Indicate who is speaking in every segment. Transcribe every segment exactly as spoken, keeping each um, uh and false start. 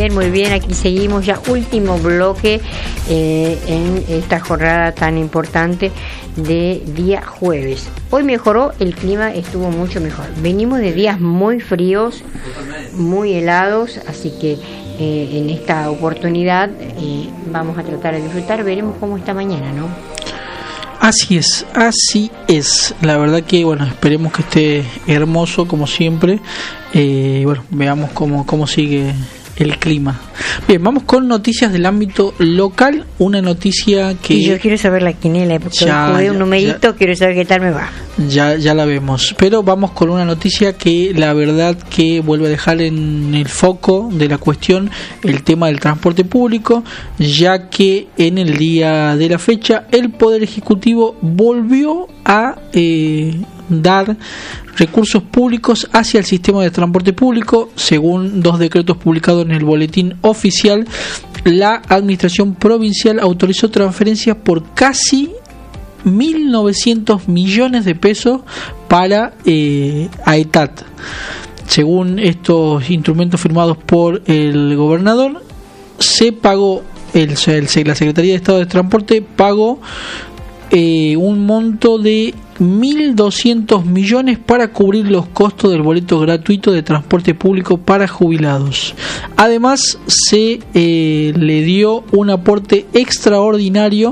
Speaker 1: bien, muy bien. Aquí seguimos ya, último bloque eh, en esta jornada tan importante de día jueves. Hoy mejoró, el clima estuvo mucho mejor. Venimos de días muy fríos, muy helados, así que eh, en esta oportunidad eh, vamos a tratar de disfrutar. Veremos cómo está mañana, ¿no?
Speaker 2: Así es, así es. La verdad que, bueno, esperemos que esté hermoso como siempre. Eh, bueno, veamos cómo, cómo sigue el clima. Bien, vamos con noticias del ámbito local. Una noticia que...
Speaker 1: Y yo quiero saber la quinela, porque
Speaker 2: ya,
Speaker 1: jugué un
Speaker 2: ya,
Speaker 1: numerito,
Speaker 2: ya,
Speaker 1: quiero saber qué tal me va.
Speaker 2: Ya, ya la vemos. Pero vamos con una noticia que la verdad que vuelve a dejar en el foco de la cuestión el tema del transporte público, ya que en el día de la fecha el Poder Ejecutivo volvió a eh, dar recursos públicos hacia el sistema de transporte público. Según dos decretos publicados en el boletín oficial, la administración provincial autorizó transferencias por casi mil novecientos millones de pesos para eh, AETAT. Según estos instrumentos firmados por el gobernador, se pagó el, el, la Secretaría de Estado de Transporte pagó eh, un monto de mil doscientos millones para cubrir los costos del boleto gratuito de transporte público para jubilados. Además, se eh, le dio un aporte extraordinario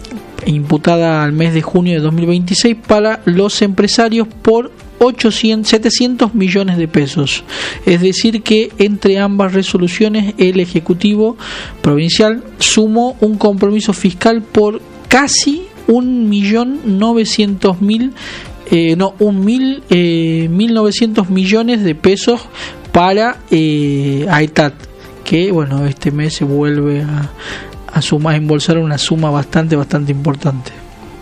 Speaker 2: imputada al mes de junio de dos mil veintiséis para los empresarios por ochocientos, setecientos millones de pesos. Es decir que entre ambas resoluciones el Ejecutivo Provincial sumó un compromiso fiscal por casi un millón novecientos mil eh, no un mil eh, mil novecientos millones de pesos para eh, AETAT, que bueno, este mes se vuelve a, a sumar, a embolsar una suma bastante bastante importante.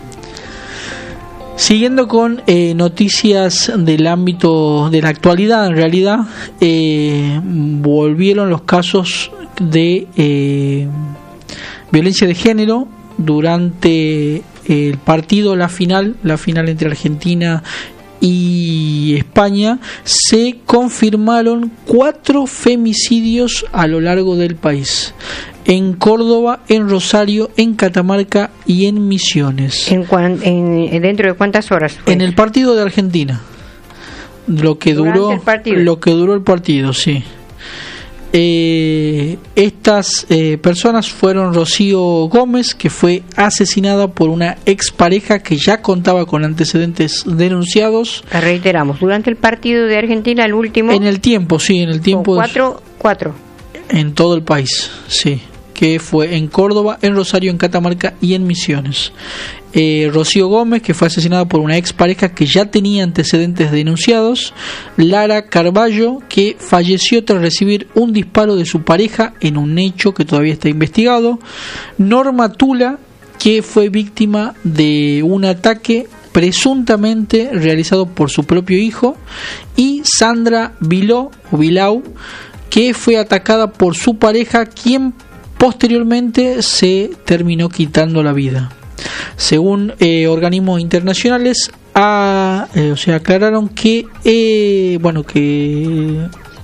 Speaker 2: Siguiendo con eh, noticias del ámbito de la actualidad, en realidad eh, volvieron los casos de eh, violencia de género durante el partido, la final, la final entre Argentina y España. Se confirmaron cuatro femicidios a lo largo del país: en Córdoba, en Rosario, en Catamarca y en Misiones.
Speaker 1: ¿En, cuan, en dentro de cuántas horas fue?
Speaker 2: En el partido de Argentina, lo que
Speaker 1: Durante
Speaker 2: duró
Speaker 1: el partido.
Speaker 2: lo que duró el partido, sí. Eh, estas eh, personas fueron Rocío Gómez, que fue asesinada por una expareja que ya contaba con antecedentes denunciados.
Speaker 1: La reiteramos, durante el partido de Argentina, el último.
Speaker 2: En el tiempo, sí, en el tiempo.
Speaker 1: Cuatro, cuatro.
Speaker 2: En todo el país, sí. Que fue en Córdoba, en Rosario, en Catamarca y en Misiones. Eh, Rocío Gómez, que fue asesinada por una expareja que ya tenía antecedentes denunciados. Lara Carballo, que falleció tras recibir un disparo de su pareja en un hecho que todavía está investigado. Norma Tula, que fue víctima de un ataque presuntamente realizado por su propio hijo. Y Sandra Viló, o Vilau, que fue atacada por su pareja, quien posteriormente se terminó quitando la vida. Según eh, organismos internacionales, a, eh, o sea, aclararon que eh, bueno que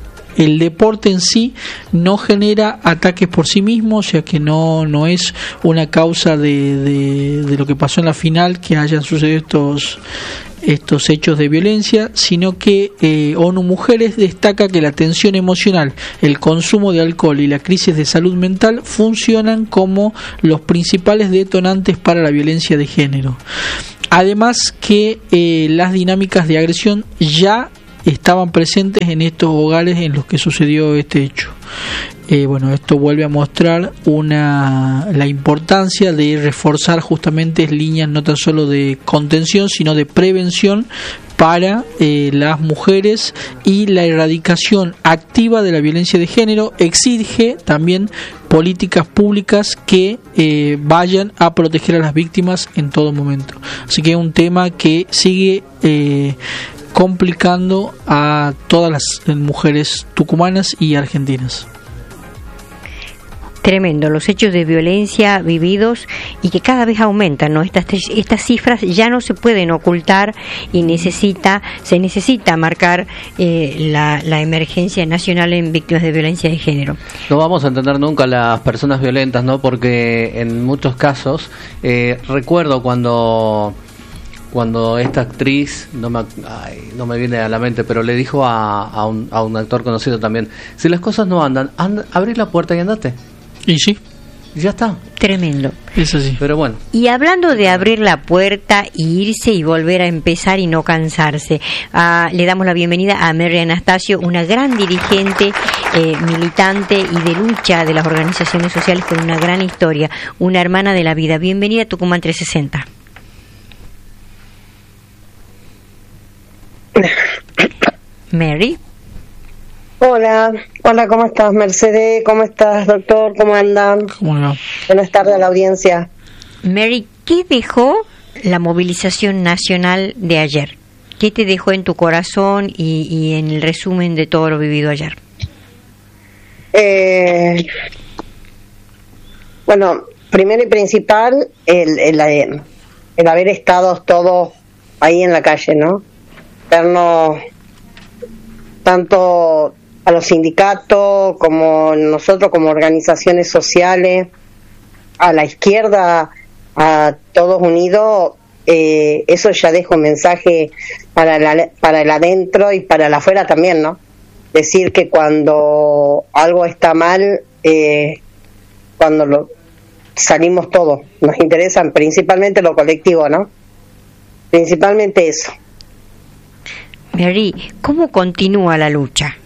Speaker 2: el deporte en sí no genera ataques por sí mismo, o sea que no no es una causa de, de, de lo que pasó en la final que hayan sucedido estos estos hechos de violencia, sino que eh, ONU Mujeres destaca que la tensión emocional, el consumo de alcohol y la crisis de salud mental funcionan como los principales detonantes para la violencia de género. Además que eh, las dinámicas de agresión ya estaban presentes en estos hogares en los que sucedió este hecho. Eh, bueno, esto vuelve a mostrar una la importancia de reforzar justamente líneas no tan solo de contención, sino de prevención para eh, las mujeres, y la erradicación activa de la violencia de género exige también políticas públicas que eh, vayan a proteger a las víctimas en todo momento. Así que es un tema que sigue eh, complicando a todas las mujeres tucumanas y argentinas.
Speaker 1: Tremendo, los hechos de violencia vividos y que cada vez aumentan, ¿no? Estas estas cifras ya no se pueden ocultar y necesita se necesita marcar eh, la, la emergencia nacional en víctimas de violencia de género.
Speaker 3: No vamos a entender nunca a las personas violentas, ¿no? Porque en muchos casos, eh, recuerdo cuando cuando esta actriz, no me, ay, no me viene a la mente, pero le dijo a, a, un, a un actor conocido también, si las cosas no andan, and, abrí la puerta y andate.
Speaker 2: Y sí.
Speaker 3: Ya está.
Speaker 1: Tremendo.
Speaker 2: Es así.
Speaker 3: Pero bueno.
Speaker 1: Y hablando de abrir la puerta y irse y volver a empezar y no cansarse, uh, le damos la bienvenida a Mary Anastasio, una gran dirigente, eh, militante y de lucha de las organizaciones sociales con una gran historia, una hermana de la vida. Bienvenida a Tucumán trescientos sesenta. Mary.
Speaker 4: Hola, hola, ¿cómo estás, Mercedes? ¿Cómo estás, doctor? ¿Cómo andan?
Speaker 2: ¿Cómo no?
Speaker 4: Buenas tardes a la audiencia.
Speaker 1: Mary, ¿qué dejó la movilización nacional de ayer? ¿Qué te dejó en tu corazón y, y en el resumen de todo lo vivido ayer?
Speaker 4: Eh, bueno, primero y principal, el, el, el haber estado todos ahí en la calle, ¿no? Vernos tanto a los sindicatos como nosotros como organizaciones sociales, a la izquierda, a todos unidos, eh, eso ya deja un mensaje para, la, para el adentro y para el afuera también, ¿no? Decir que cuando algo está mal, eh, cuando lo salimos todos, nos interesan principalmente lo colectivo, ¿no? Principalmente eso.
Speaker 1: Mary, ¿cómo continúa la lucha?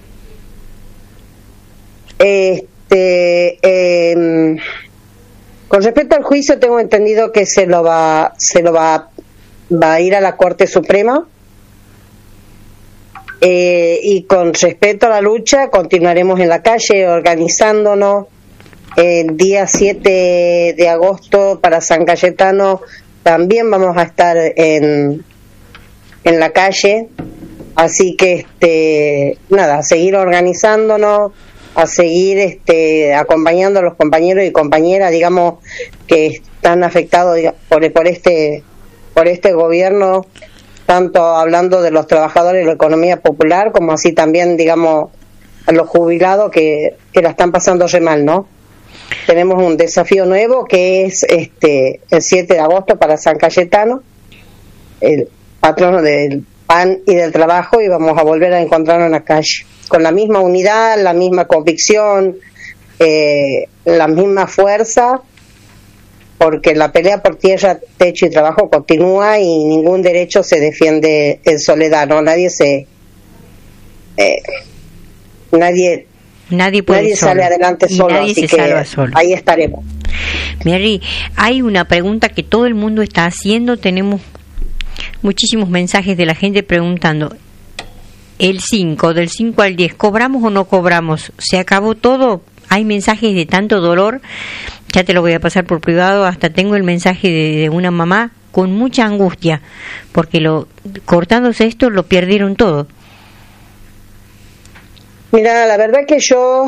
Speaker 4: Este, eh, con respecto al juicio, tengo entendido que se lo va, se lo va, va a ir a la Corte Suprema. Eh, y con respecto a la lucha, continuaremos en la calle organizándonos. El día siete de agosto para San Cayetano también vamos a estar en, en la calle. Así que, este, nada, a seguir organizándonos, a seguir este, acompañando a los compañeros y compañeras, digamos, que están afectados digamos, por, por este por este gobierno, tanto hablando de los trabajadores de la economía popular, como así también, digamos, a los jubilados que, que la están pasando re mal, ¿no? Tenemos un desafío nuevo que es este el siete de agosto para San Cayetano, el patrono del pan y del trabajo, y vamos a volver a encontrarnos en la calle con la misma unidad, la misma convicción, eh, la misma fuerza, porque la pelea por tierra, techo y trabajo continúa y ningún derecho se defiende en soledad, no nadie se eh, nadie
Speaker 1: nadie puede
Speaker 4: nadie
Speaker 1: solo.
Speaker 4: sale adelante solo,
Speaker 1: nadie
Speaker 4: así
Speaker 1: se
Speaker 4: que
Speaker 1: salva solo.
Speaker 4: Ahí estaremos.
Speaker 1: Mary, hay una pregunta que todo el mundo está haciendo, tenemos muchísimos mensajes de la gente preguntando, el cinco, del cinco al diez, ¿cobramos o no cobramos? ¿Se acabó todo? Hay mensajes de tanto dolor, ya te lo voy a pasar por privado, hasta tengo el mensaje de, de una mamá con mucha angustia, porque lo cortándose esto lo perdieron todo.
Speaker 4: Mira, la verdad que yo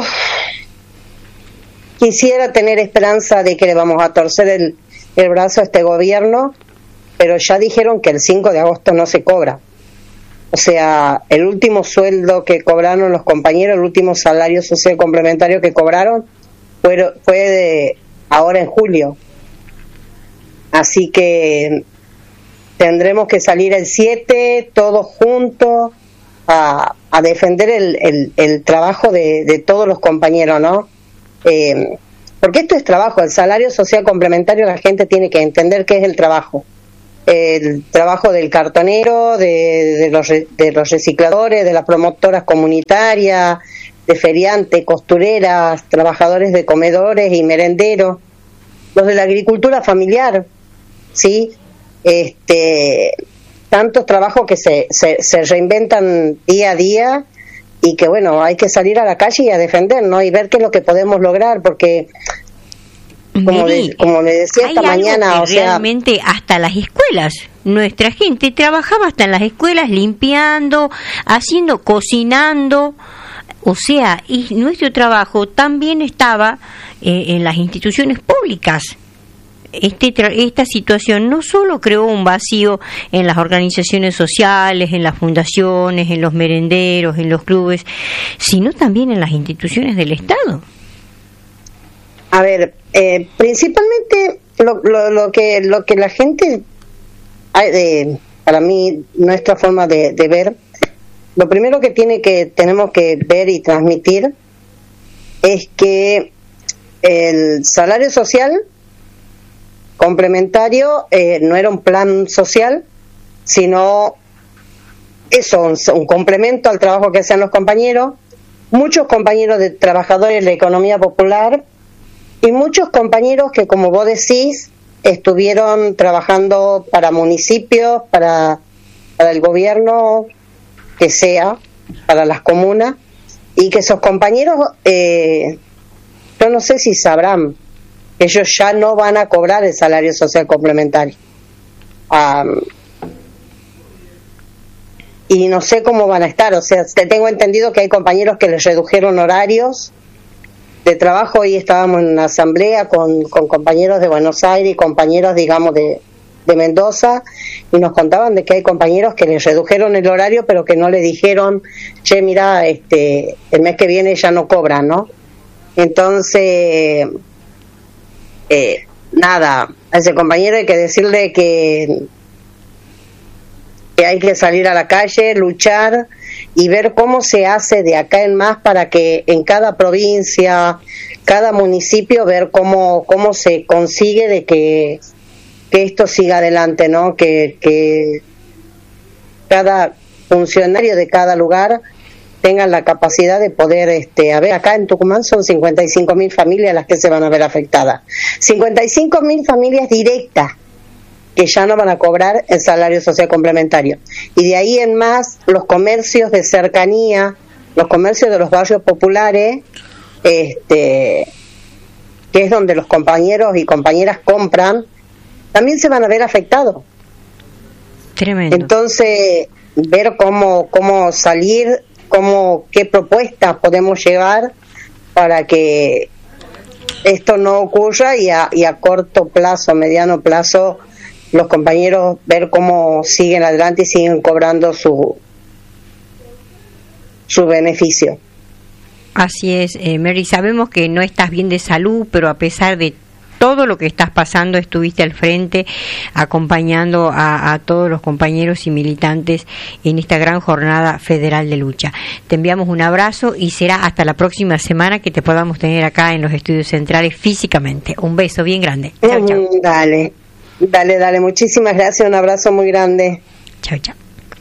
Speaker 4: quisiera tener esperanza de que le vamos a torcer el, el brazo a este gobierno, pero ya dijeron que el cinco de agosto no se cobra. O sea, el último sueldo que cobraron los compañeros, el último salario social complementario que cobraron, fue, fue de ahora en julio. Así que tendremos que salir el siete, todos juntos, a, a defender el, el, el trabajo de, de todos los compañeros, ¿no? Eh, porque esto es trabajo, el salario social complementario, la gente tiene que entender qué es el trabajo. El trabajo del cartonero, de, de, los, de los recicladores, de las promotoras comunitarias, de feriantes, costureras, trabajadores de comedores y merenderos, los de la agricultura familiar, ¿sí? Este, tantos trabajos que se, se, se reinventan día a día y que, bueno, hay que salir a la calle y a defender, ¿no? Y ver qué es lo que podemos lograr, porque... Como,
Speaker 1: Mary,
Speaker 4: le, como le decía esta mañana, o sea,
Speaker 1: realmente hasta las escuelas, nuestra gente trabajaba hasta en las escuelas limpiando, haciendo, cocinando, O sea, y nuestro trabajo también estaba eh, en las instituciones públicas. Este, esta situación no solo creó un vacío en las organizaciones sociales, en las fundaciones, en los merenderos, en los clubes, sino también en las instituciones del Estado.
Speaker 4: A ver, eh, principalmente lo, lo, lo que lo que la gente, eh, para mí, nuestra forma de, de ver, lo primero que tiene que tenemos que ver y transmitir es que el salario social complementario eh, no era un plan social, sino eso, un, un complemento al trabajo que hacían los compañeros, muchos compañeros de trabajadores de la economía popular y muchos compañeros que, como vos decís, estuvieron trabajando para municipios, para, para el gobierno, que sea, para las comunas, y que esos compañeros, eh, yo no sé si sabrán, ellos ya no van a cobrar el salario social complementario. Um, y no sé cómo van a estar, o sea, tengo entendido que hay compañeros que les redujeron horarios de trabajo. Hoy estábamos en una asamblea con, con compañeros de Buenos Aires y compañeros, digamos, de, de Mendoza, y nos contaban de que hay compañeros que les redujeron el horario, pero que no le dijeron, che, mira, este, el mes que viene ya no cobran, ¿no? Entonces... Eh, nada, a ese compañero hay que decirle que, que hay que salir a la calle, luchar y ver cómo se hace de acá en más para que en cada provincia, cada municipio, ver cómo cómo se consigue de que, que esto siga adelante, ¿no? Que, que cada funcionario de cada lugar tengan la capacidad de poder, este, a ver, acá en Tucumán son cincuenta y cinco mil familias las que se van a ver afectadas. cincuenta y cinco mil familias directas que ya no van a cobrar el salario social complementario. Y de ahí en más, los comercios de cercanía, los comercios de los barrios populares, este, que es donde los compañeros y compañeras compran, también se van a ver afectados.
Speaker 1: Tremendo.
Speaker 4: Entonces, ver cómo, cómo salir, cómo, qué propuestas podemos llevar para que esto no ocurra y a, y a corto plazo, mediano plazo, los compañeros ver cómo siguen adelante y siguen cobrando su su beneficio.
Speaker 1: Así es, eh, Mary, sabemos que no estás bien de salud, pero a pesar de todo lo que estás pasando, estuviste al frente acompañando a, a todos los compañeros y militantes en esta gran jornada federal de lucha. Te enviamos un abrazo y será hasta la próxima semana que te podamos tener acá en los estudios centrales físicamente. Un beso bien grande. Chau, chau.
Speaker 4: Dale, dale, dale. Muchísimas gracias. Un abrazo muy grande.
Speaker 1: Chau, chau.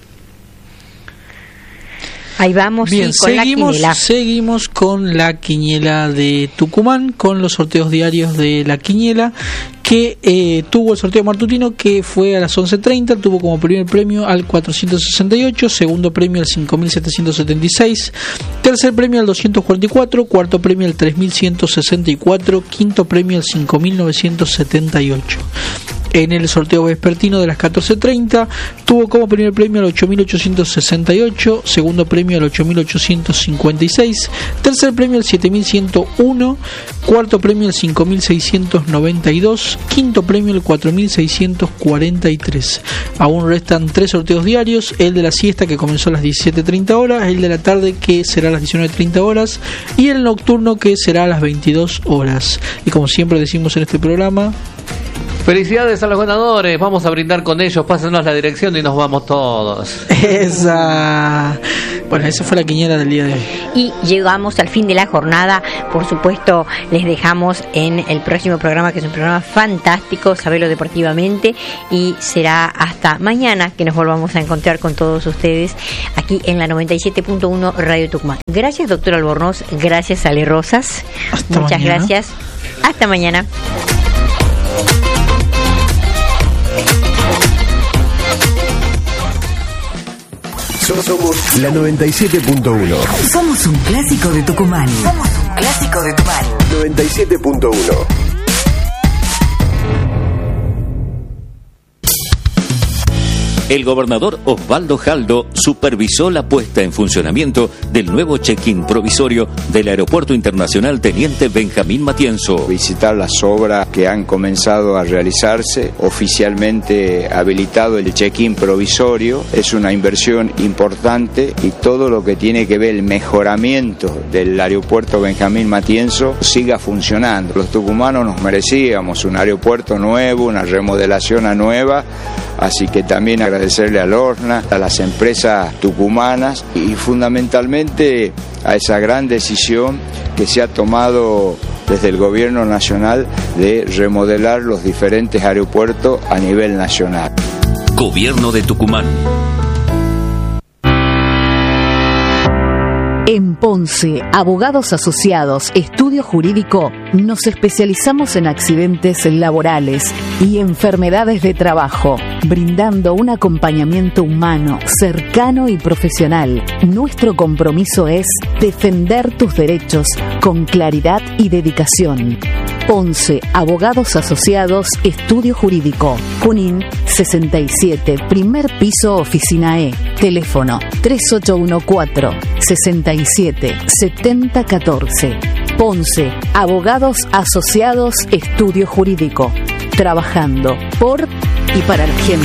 Speaker 1: Ahí vamos.
Speaker 2: Bien,
Speaker 1: sí, con
Speaker 2: seguimos,
Speaker 1: la quiniela.
Speaker 2: seguimos con la quiniela de Tucumán, con los sorteos diarios de la quiniela, que eh, tuvo el sorteo matutino, que fue a las once treinta, tuvo como primer premio al cuatrocientos sesenta y ocho, segundo premio al cinco mil setecientos setenta y seis, tercer premio al doscientos cuarenta y cuatro, cuarto premio al tres mil ciento sesenta y cuatro, quinto premio al cinco mil novecientos setenta y ocho. En el sorteo vespertino de las catorce treinta tuvo como primer premio al ocho mil ochocientos sesenta y ocho, segundo premio al ocho mil ochocientos cincuenta y seis, tercer premio al siete mil ciento uno, cuarto premio al cinco mil seiscientos noventa y dos, quinto premio al cuatro mil seiscientos cuarenta y tres. Aún restan tres sorteos diarios: el de la siesta, que comenzó a las diecisiete treinta horas, el de la tarde, que será a las diecinueve treinta horas, y el nocturno, que será a las veintidós horas. Y como siempre decimos en este programa,
Speaker 3: felicidades a los ganadores, vamos a brindar con ellos, pásenos la dirección y nos vamos todos.
Speaker 2: Esa. Bueno, esa fue la quiniela del día de hoy.
Speaker 1: Y llegamos al fin de la jornada. Por supuesto, les dejamos en el próximo programa, que es un programa fantástico, Sabelo Deportivamente, y será hasta mañana que nos volvamos a encontrar con todos ustedes aquí en la noventa y siete punto uno Radio Tucumán. Gracias, doctor Albornoz, gracias, Ale Rosas.
Speaker 2: Hasta
Speaker 1: Muchas
Speaker 2: mañana.
Speaker 1: gracias. Hasta mañana.
Speaker 5: Somos la noventa y siete punto uno.
Speaker 6: Somos un clásico de Tucumán. Somos un clásico de Tucumán.
Speaker 5: noventa y siete punto uno.
Speaker 7: El gobernador Osvaldo Jaldo supervisó la puesta en funcionamiento del nuevo check-in provisorio del Aeropuerto Internacional Teniente Benjamín Matienzo.
Speaker 8: Visitar las obras que han comenzado a realizarse, oficialmente habilitado el check-in provisorio, es una inversión importante y todo lo que tiene que ver el mejoramiento del Aeropuerto Benjamín Matienzo siga funcionando. Los tucumanos nos merecíamos un aeropuerto nuevo, una remodelación a nueva, así que también agradecerle al Orna, a las empresas tucumanas y fundamentalmente a esa gran decisión que se ha tomado desde el gobierno nacional de remodelar los diferentes aeropuertos a nivel nacional.
Speaker 7: Gobierno de Tucumán.
Speaker 9: En Ponce, Abogados Asociados, Estudio Jurídico, nos especializamos en accidentes laborales y enfermedades de trabajo, brindando un acompañamiento humano, cercano y profesional. Nuestro compromiso es defender tus derechos con claridad y dedicación. Ponce, Abogados Asociados, Estudio Jurídico. Junín sesenta y siete, primer piso, oficina E. Teléfono tres ocho uno cuatro, sesenta y siete, setenta catorce. Ponce, Abogados Asociados, Estudio Jurídico. Trabajando por y para la gente.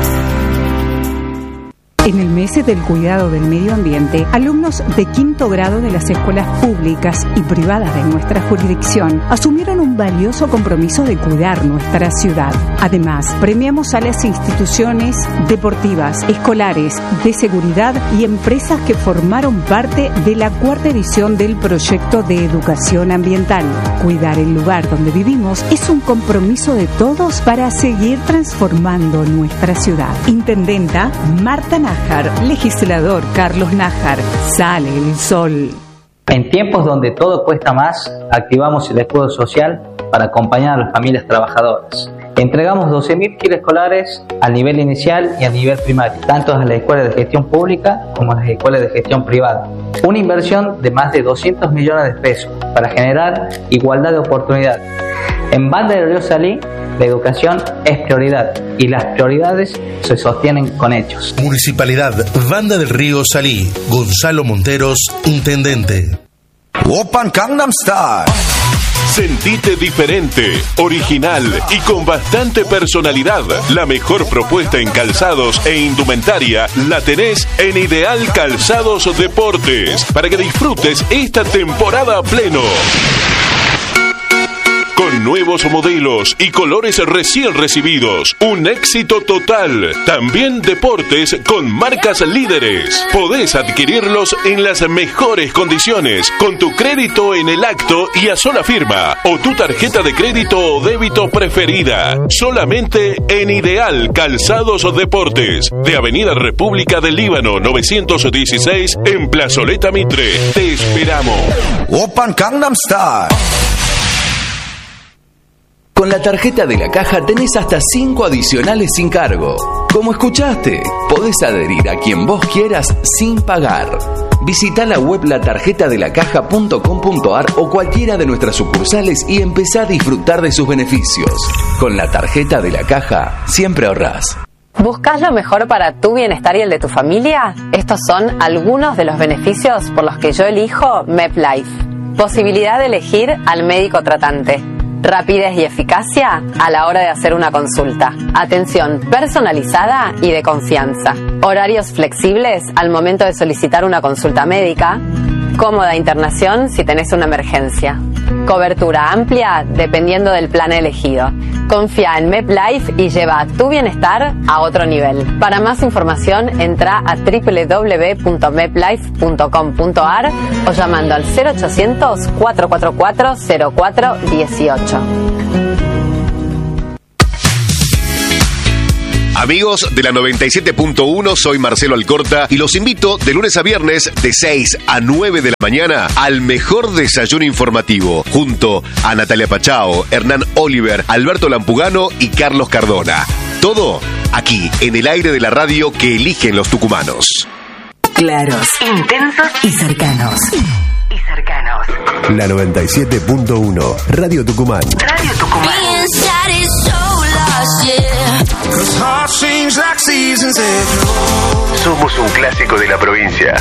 Speaker 10: En el mes del cuidado del medio ambiente, alumnos de quinto grado de las escuelas públicas y privadas de nuestra jurisdicción asumieron un valioso compromiso de cuidar nuestra ciudad. Además, premiamos a las instituciones deportivas, escolares, de seguridad y empresas que formaron parte de la cuarta edición del proyecto de educación ambiental. Cuidar el lugar donde vivimos es un compromiso de todos para seguir transformando nuestra ciudad. Intendenta Marta Nájar. Legislador Carlos Nájar. Sale el sol.
Speaker 11: En tiempos donde todo cuesta más, activamos el escudo social para acompañar a las familias trabajadoras. Entregamos doce mil kits escolares al nivel inicial y al nivel primario, tanto en las escuelas de gestión pública como en las escuelas de gestión privada. Una inversión de más de doscientos millones de pesos para generar igualdad de oportunidades. En Banda del Río Salí, la educación es prioridad y las prioridades se sostienen con hechos.
Speaker 12: Municipalidad Banda del Río Salí. Gonzalo Monteros, intendente.
Speaker 13: Open Gangnam Style.
Speaker 14: Sentite diferente, original y con bastante personalidad. La mejor propuesta en calzados e indumentaria la tenés en Ideal Calzados Deportes para que disfrutes esta temporada a pleno. Con nuevos modelos y colores recién recibidos. Un éxito total. También deportes con marcas líderes. Podés adquirirlos en las mejores condiciones con tu crédito en el acto y a sola firma o tu tarjeta de crédito o débito preferida. Solamente en Ideal Calzados Deportes de Avenida República del Líbano novecientos dieciséis en Plazoleta Mitre. Te esperamos.
Speaker 13: Open Gangnam Style.
Speaker 15: Con la tarjeta de la Caja tenés hasta cinco adicionales sin cargo. Como escuchaste, podés adherir a quien vos quieras sin pagar. Visita la web la tarjeta de la caja punto com punto a r o cualquiera de nuestras sucursales y empezá a disfrutar de sus beneficios. Con la tarjeta de la Caja, siempre ahorrás.
Speaker 16: ¿Buscas lo mejor para tu bienestar y el de tu familia? Estos son algunos de los beneficios por los que yo elijo MedLife. Posibilidad de elegir al médico tratante. Rapidez y eficacia a la hora de hacer una consulta. Atención personalizada y de confianza. Horarios flexibles al momento de solicitar una consulta médica. Cómoda internación si tenés una emergencia. Cobertura amplia dependiendo del plan elegido. Confía en MedLife y lleva tu bienestar a otro nivel. Para más información entra a doble u doble u doble u punto medlife punto com punto a r o llamando al cero ochocientos, cuatro cuatro cuatro, cero cuatro uno ocho.
Speaker 5: Amigos de la noventa y siete punto uno, soy Marcelo Alcorta y los invito de lunes a viernes de seis a nueve de la mañana al mejor desayuno informativo junto a Natalia Pachao, Hernán Oliver, Alberto Lampugano y Carlos Cardona. Todo aquí en el aire de la radio que eligen los tucumanos.
Speaker 6: Claros, intensos y cercanos. Y cercanos.
Speaker 5: La noventa y siete punto uno, Radio Tucumán.
Speaker 6: Radio Tucumán.
Speaker 5: Somos un clásico de la provincia.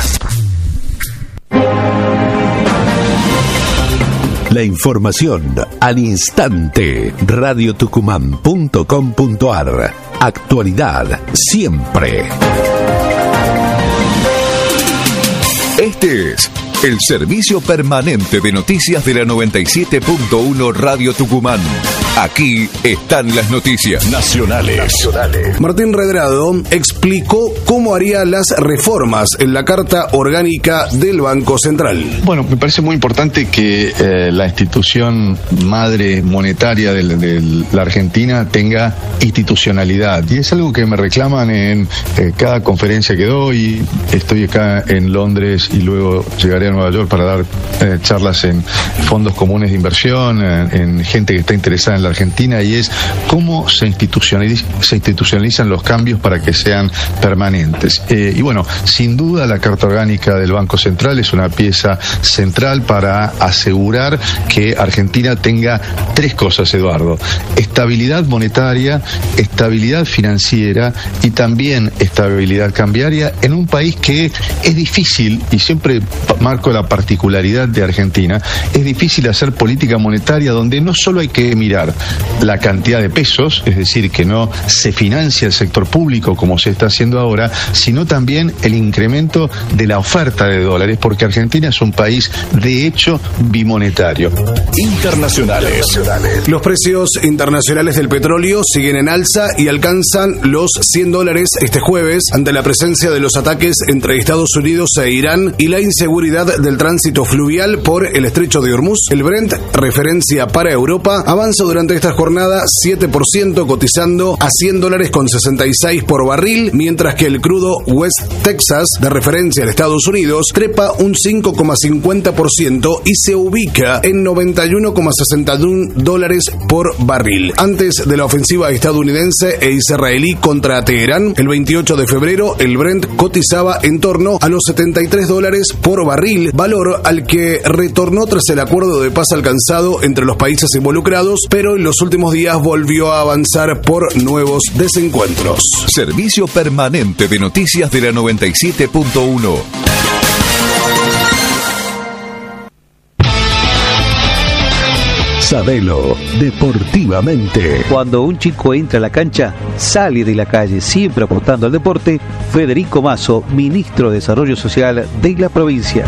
Speaker 12: La información al instante. radio tucumán punto com punto ar. Actualidad siempre. Este es el servicio permanente de noticias de la noventa y siete punto uno Radio Tucumán. Aquí están las noticias nacionales. nacionales.
Speaker 17: Martín Redrado explicó cómo haría las reformas en la Carta Orgánica del Banco Central.
Speaker 18: Bueno, me parece muy importante que eh, la institución madre monetaria de, de la Argentina tenga institucionalidad. Y es algo que me reclaman en eh, cada conferencia que doy. Estoy acá en Londres y luego llegaré a Nueva York para dar eh, charlas en fondos comunes de inversión, en, en gente que está interesada en la Argentina, y es cómo se institucionaliz- se institucionalizan los cambios para que sean permanentes. Eh, y bueno, sin duda la Carta Orgánica del Banco Central es una pieza central para asegurar que Argentina tenga tres cosas, Eduardo: estabilidad monetaria, estabilidad financiera y también estabilidad cambiaria en un país que es difícil, y siempre marco la particularidad de Argentina, es difícil hacer política monetaria donde no solo hay que mirar la cantidad de pesos, es decir, que no se financia el sector público como se está haciendo ahora, sino también el incremento de la oferta de dólares, porque Argentina es un país de hecho bimonetario.
Speaker 12: Internacionales.
Speaker 17: Los precios internacionales del petróleo siguen en alza y alcanzan los cien dólares este jueves ante la presencia de los ataques entre Estados Unidos e Irán y la inseguridad del tránsito fluvial por el estrecho de Hormuz. El Brent, referencia para Europa, avanza durante esta jornada siete por ciento, cotizando a cien dólares con sesenta y seis por barril, mientras que el crudo West Texas, de referencia en Estados Unidos, trepa un cinco coma cincuenta por ciento y se ubica en noventa y uno coma sesenta y uno dólares por barril. Antes de la ofensiva estadounidense e israelí contra Teherán, el veintiocho de febrero, el Brent cotizaba en torno a los setenta y tres dólares por barril, valor al que retornó tras el acuerdo de paz alcanzado entre los países involucrados, pero en los últimos días volvió a avanzar por nuevos desencuentros.
Speaker 12: Servicio permanente de noticias de la noventa y siete punto uno. Sabelo deportivamente.
Speaker 19: Cuando un chico entra a la cancha, sale de la calle, siempre aportando al deporte. Federico Mazo, ministro de Desarrollo Social de la provincia.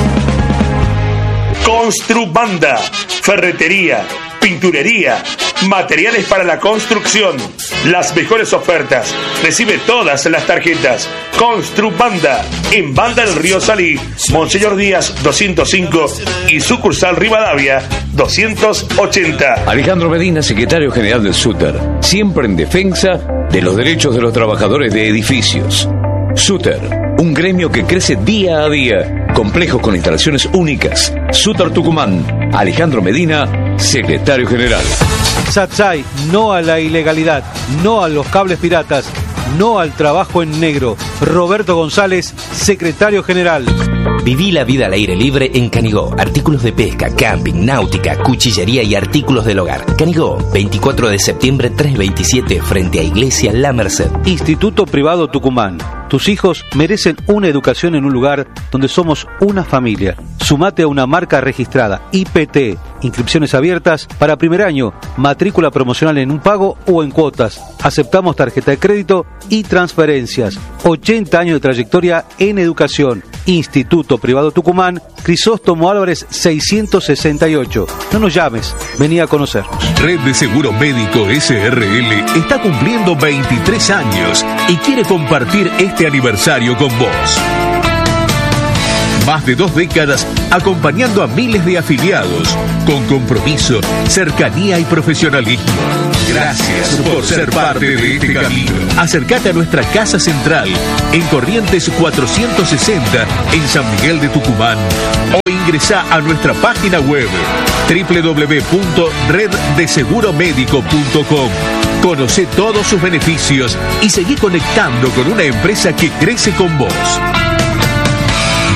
Speaker 20: Construbanda, ferretería, pinturería, materiales para la construcción, las mejores ofertas. Recibe todas las tarjetas. Construbanda, en Banda del Río Salí, Monseñor Díaz doscientos cinco y sucursal Rivadavia doscientos ochenta.
Speaker 21: Alejandro Medina, secretario general del SUTER, siempre en defensa de los derechos de los trabajadores de edificios. SUTER, un gremio que crece día a día, complejos con instalaciones únicas. SUTER Tucumán, Alejandro Medina, secretario general.
Speaker 19: Satsai, no a la ilegalidad, no a los cables piratas, no al trabajo en negro. Roberto González, secretario general.
Speaker 22: Viví la vida al aire libre en Canigó. Artículos de pesca, camping, náutica, cuchillería y artículos del hogar. Canigó, veinticuatro de septiembre, trescientos veintisiete, frente a Iglesia La Merced.
Speaker 19: Instituto Privado Tucumán. Tus hijos merecen una educación en un lugar donde somos una familia. Sumate a una marca registrada, I P T. Inscripciones abiertas para primer año. Matrícula promocional en un pago o en cuotas. Aceptamos tarjeta de crédito y transferencias. ochenta años de trayectoria en educación. Instituto Privado Tucumán, Crisóstomo Álvarez seiscientos sesenta y ocho. No nos llames, vení a conocernos.
Speaker 12: Red de Seguro Médico S R L está cumpliendo veintitrés años y quiere compartir este aniversario con vos. Más de dos décadas acompañando a miles de afiliados con compromiso, cercanía y profesionalismo. Gracias por ser parte de este camino. Acércate a nuestra casa central en Corrientes cuatrocientos sesenta en San Miguel de Tucumán o ingresá a nuestra página web doble u doble u doble u punto red de seguro médico punto com. Conoce todos sus beneficios y seguí conectando con una empresa que crece con vos.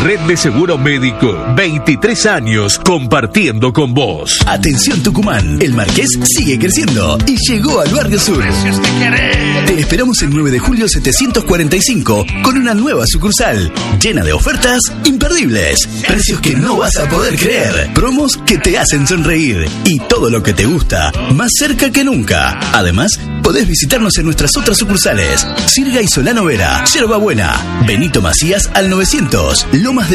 Speaker 12: Red de Seguro Médico, veintitrés años compartiendo con vos.
Speaker 3: Atención Tucumán, el Marqués sigue creciendo y llegó al Barrio Sur. Te esperamos el nueve de julio setecientos cuarenta y cinco con una nueva sucursal llena de ofertas imperdibles, precios que no vas a poder creer, promos que te hacen sonreír y todo lo que te gusta más cerca que nunca. Además, podés visitarnos en nuestras otras sucursales: Sirga y Solano Vera, Yerba Buena, Benito Macías al novecientos, Lomas de